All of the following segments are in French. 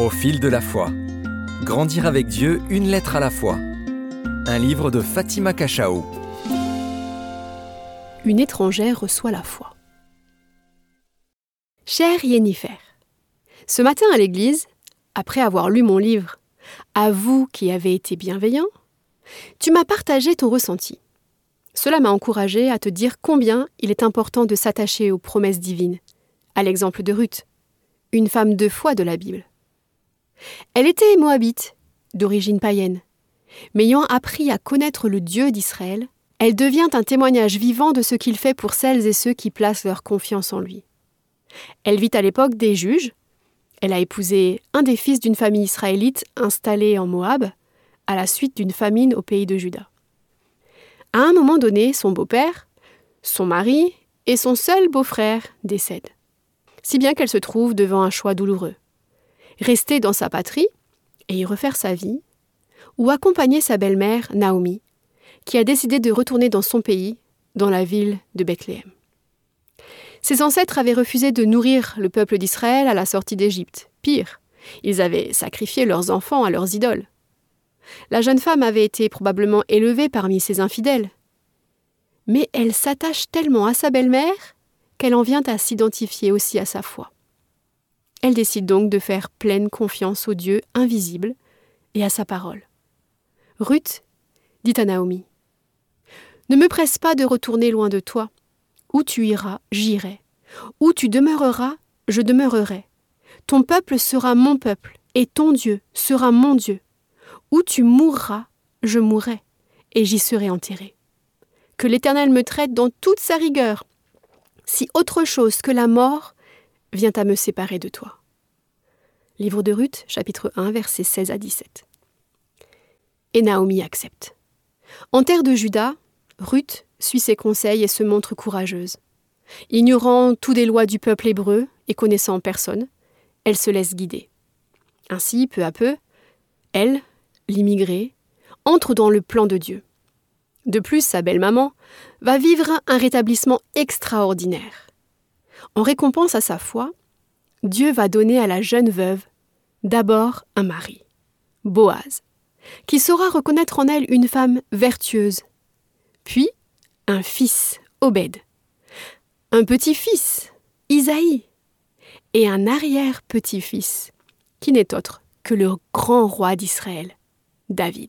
Au fil de la foi. Grandir avec Dieu, une lettre à la fois. Un livre de Fatima Cachao. Une étrangère reçoit la foi. Chère Yennifer, ce matin à l'église, après avoir lu mon livre « À vous qui avez été bienveillants », tu m'as partagé ton ressenti. Cela m'a encouragé à te dire combien il est important de s'attacher aux promesses divines, à l'exemple de Ruth, une femme de foi de la Bible. Elle était moabite, d'origine païenne, mais ayant appris à connaître le Dieu d'Israël, elle devient un témoignage vivant de ce qu'il fait pour celles et ceux qui placent leur confiance en lui. Elle vit à l'époque des juges. Elle a épousé un des fils d'une famille israélite installée en Moab, à la suite d'une famine au pays de Juda. À un moment donné, son beau-père, son mari et son seul beau-frère décèdent, si bien qu'elle se trouve devant un choix douloureux. Rester dans sa patrie et y refaire sa vie, ou accompagner sa belle-mère, Naomi, qui a décidé de retourner dans son pays, dans la ville de Bethléem. Ses ancêtres avaient refusé de nourrir le peuple d'Israël à la sortie d'Égypte. Pire, ils avaient sacrifié leurs enfants à leurs idoles. La jeune femme avait été probablement élevée parmi ces infidèles. Mais elle s'attache tellement à sa belle-mère qu'elle en vient à s'identifier aussi à sa foi. Elle décide donc de faire pleine confiance au Dieu invisible et à sa parole. Ruth dit à Naomi : « Ne me presse pas de retourner loin de toi. Où tu iras, j'irai. Où tu demeureras, je demeurerai. Ton peuple sera mon peuple, et ton Dieu sera mon Dieu. Où tu mourras, je mourrai, et j'y serai enterré. Que l'Éternel me traite dans toute sa rigueur, si autre chose que la mort vient à me séparer de toi. » Livre de Ruth, chapitre 1, versets 16 à 17. Et Naomi accepte. En terre de Juda, Ruth suit ses conseils et se montre courageuse. Ignorant toutes les lois du peuple hébreu et connaissant personne, elle se laisse guider. Ainsi, peu à peu, elle, l'immigrée, entre dans le plan de Dieu. De plus, sa belle-maman va vivre un rétablissement extraordinaire. En récompense à sa foi, Dieu va donner à la jeune veuve d'abord un mari, Boaz, qui saura reconnaître en elle une femme vertueuse, puis un fils, Obed, un petit-fils, Isaïe, et un arrière-petit-fils, qui n'est autre que le grand roi d'Israël, David.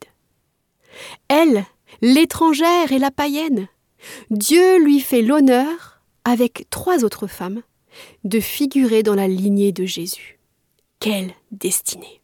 Elle, l'étrangère et la païenne, Dieu lui fait l'honneur, avec 3 autres femmes, de figurer dans la lignée de Jésus. Quelle destinée!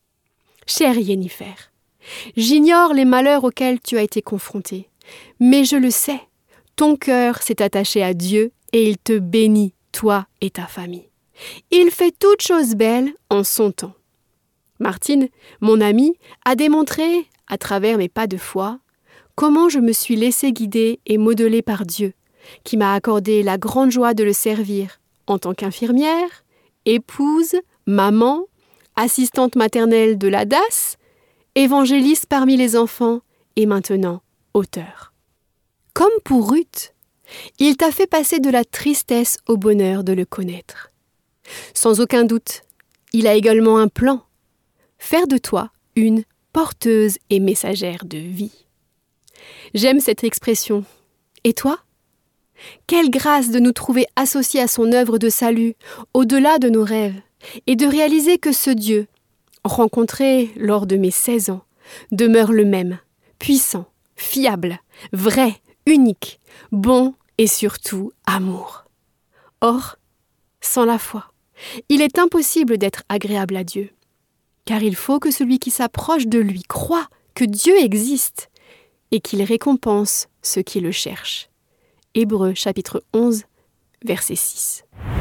Chère Yennifer, j'ignore les malheurs auxquels tu as été confrontée, mais je le sais, ton cœur s'est attaché à Dieu et il te bénit, toi et ta famille. Il fait toutes choses belles en son temps. Martine, mon amie, a démontré, à travers mes pas de foi, comment je me suis laissée guider et modeler par Dieu, qui m'a accordé la grande joie de le servir en tant qu'infirmière, épouse, maman, assistante maternelle de la DAS, évangéliste parmi les enfants et maintenant auteur. Comme pour Ruth, il t'a fait passer de la tristesse au bonheur de le connaître. Sans aucun doute, il a également un plan, faire de toi une porteuse et messagère de vie. J'aime cette expression. Et toi ? Quelle grâce de nous trouver associés à son œuvre de salut, au-delà de nos rêves, et de réaliser que ce Dieu, rencontré lors de mes 16 ans, demeure le même, puissant, fiable, vrai, unique, bon et surtout amour. Or, sans la foi, il est impossible d'être agréable à Dieu, car il faut que celui qui s'approche de lui croie que Dieu existe et qu'il récompense ceux qui le cherchent. Hébreux chapitre 11, verset 6.